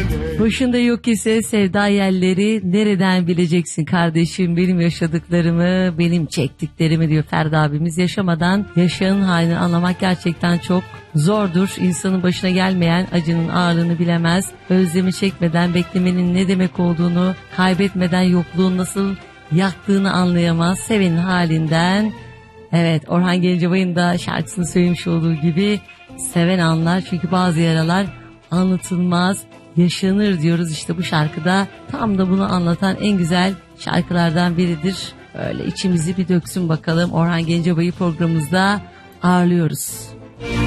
Başında yok ise sevda yelleri, nereden bileceksin kardeşim benim yaşadıklarımı, benim çektiklerimi diyor Ferdi abimiz. Yaşamadan yaşayanın halini anlamak gerçekten çok zordur. İnsanın başına gelmeyen acının ağırlığını bilemez. Özlemi çekmeden beklemenin ne demek olduğunu, kaybetmeden yokluğun nasıl yaktığını anlayamaz. Sevenin halinden, evet, Orhan Gencebay'ın da şarkısını söylemiş olduğu gibi seven anlar. Çünkü bazı yaralar anlatılmaz, yaşanır diyoruz. İşte bu şarkıda tam da bunu anlatan en güzel şarkılardan biridir. Öyle içimizi bir döksün bakalım. Orhan Gencebay'ı programımızda ağırlıyoruz.